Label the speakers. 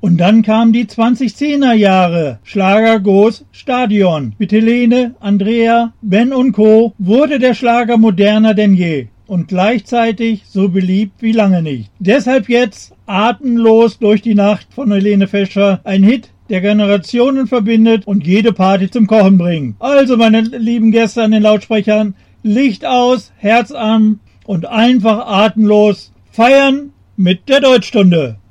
Speaker 1: Und dann kamen die 2010er Jahre. Schlager Goes Stadion. Mit Helene, Andrea, Ben und Co. wurde der Schlager moderner denn je. Und gleichzeitig so beliebt wie lange nicht. Deshalb jetzt Atemlos durch die Nacht von Helene Fischer. Ein Hit, der Generationen verbindet und jede Party zum Kochen bringt. Also meine lieben Gäste an den Lautsprechern, Licht aus, Herz an und einfach atemlos feiern mit der Deutschstunde.